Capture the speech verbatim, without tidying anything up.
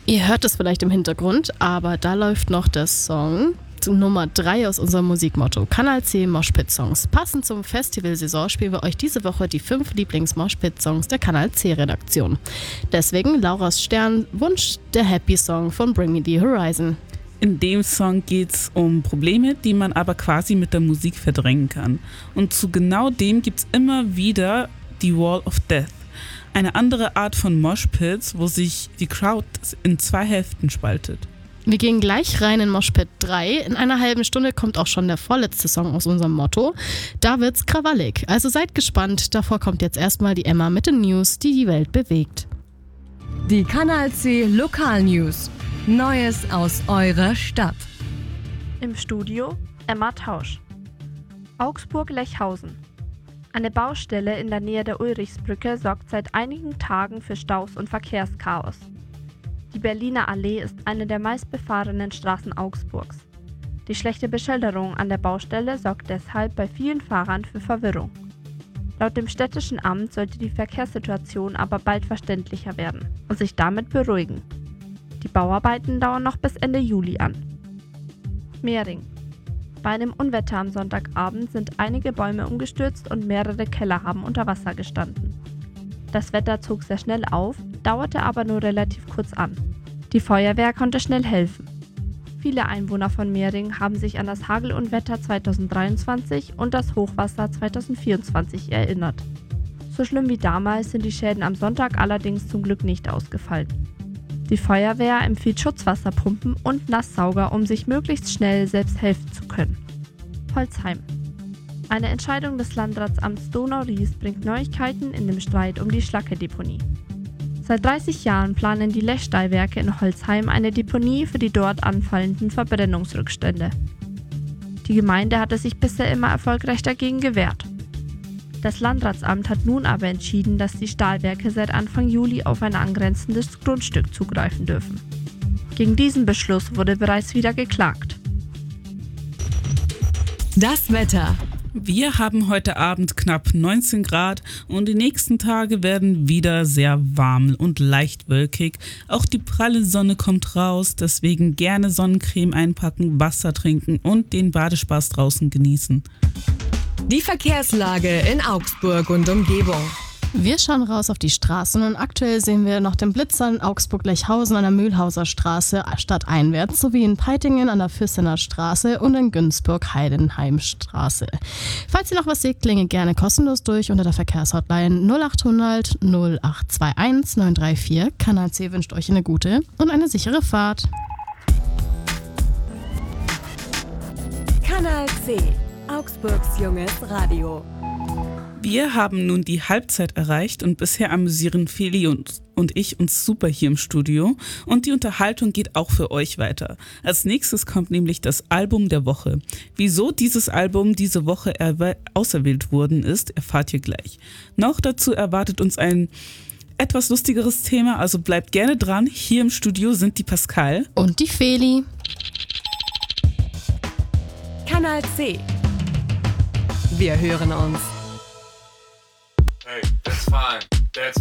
Ihr hört es vielleicht im Hintergrund, aber da läuft noch der Song Nummer drei aus unserem Musikmotto. Kanal C Moshpit-Songs. Passend zum Festivalsaison spielen wir euch diese Woche die fünf Lieblings-Moshpit-Songs der Kanal C-Redaktion. Deswegen Lauras Stern Wunsch, der Happy-Song von Bring Me the Horizon. In dem Song geht es um Probleme, die man aber quasi mit der Musik verdrängen kann. Und zu genau dem gibt es immer wieder die Wall of Death. Eine andere Art von Moshpits, wo sich die Crowd in zwei Hälften spaltet. Wir gehen gleich rein in Moshpit drei. In einer halben Stunde kommt auch schon der vorletzte Song aus unserem Motto. Da wird's krawallig. Also seid gespannt. Davor kommt jetzt erstmal die Emma mit den News, die die Welt bewegt. Die Kanal C Lokal News. Neues aus eurer Stadt. Im Studio Emma Tausch. Augsburg-Lechhausen. Eine Baustelle in der Nähe der Ulrichsbrücke sorgt seit einigen Tagen für Staus und Verkehrschaos. Die Berliner Allee ist eine der meistbefahrenen Straßen Augsburgs. Die schlechte Beschilderung an der Baustelle sorgt deshalb bei vielen Fahrern für Verwirrung. Laut dem städtischen Amt sollte die Verkehrssituation aber bald verständlicher werden und sich damit beruhigen. Die Bauarbeiten dauern noch bis Ende Juli an. Mehring. Bei einem Unwetter am Sonntagabend sind einige Bäume umgestürzt und mehrere Keller haben unter Wasser gestanden. Das Wetter zog sehr schnell auf, dauerte aber nur relativ kurz an. Die Feuerwehr konnte schnell helfen. Viele Einwohner von Mehring haben sich an das Hagelunwetter zweitausenddreiundzwanzig und das Hochwasser zweitausendvierundzwanzig erinnert. So schlimm wie damals sind die Schäden am Sonntag allerdings zum Glück nicht ausgefallen. Die Feuerwehr empfiehlt Schutzwasserpumpen und Nasssauger, um sich möglichst schnell selbst helfen zu können. Holzheim. Eine Entscheidung des Landratsamts Donau-Ries bringt Neuigkeiten in dem Streit um die Schlacke-Deponie. Seit dreißig Jahren planen die Lechstahlwerke in Holzheim eine Deponie für die dort anfallenden Verbrennungsrückstände. Die Gemeinde hatte sich bisher immer erfolgreich dagegen gewehrt. Das Landratsamt hat nun aber entschieden, dass die Stahlwerke seit Anfang Juli auf ein angrenzendes Grundstück zugreifen dürfen. Gegen diesen Beschluss wurde bereits wieder geklagt. Das Wetter. Wir haben heute Abend knapp neunzehn Grad und die nächsten Tage werden wieder sehr warm und leicht wolkig. Auch die pralle Sonne kommt raus, deswegen gerne Sonnencreme einpacken, Wasser trinken und den Badespaß draußen genießen. Die Verkehrslage in Augsburg und Umgebung. Wir schauen raus auf die Straßen und aktuell sehen wir noch den Blitzer in Augsburg-Lechhausen an der Mühlhauser Straße stadteinwärts sowie in Peitingen an der Füssener Straße und in Günzburg-Heidenheimstraße. Falls ihr noch was seht, klinge gerne kostenlos durch unter der Verkehrshotline null achthundert null acht zwei eins neun drei vier. Kanal C wünscht euch eine gute und eine sichere Fahrt. Kanal C, Augsburgs junges Radio. Wir haben nun die Halbzeit erreicht und bisher amüsieren Feli und, und ich uns super hier im Studio und die Unterhaltung geht auch für euch weiter. Als nächstes kommt nämlich das Album der Woche. Wieso dieses Album diese Woche erwe- auserwählt worden ist, erfahrt ihr gleich. Noch dazu erwartet uns ein etwas lustigeres Thema, also bleibt gerne dran. Hier im Studio sind die Pascal und die Feli. Kanal C. Wir hören uns. Hey, that's fine. That's